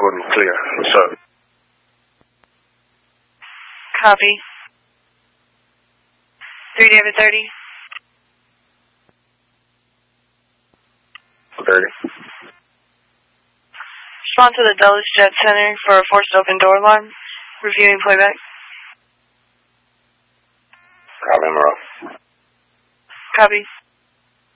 Gordon, clear. What's up? Copy. 3 David 30. 30. Respond to the Dulles Jet Center for a forced open door alarm. Reviewing playback. Copy, Monroe. Copy.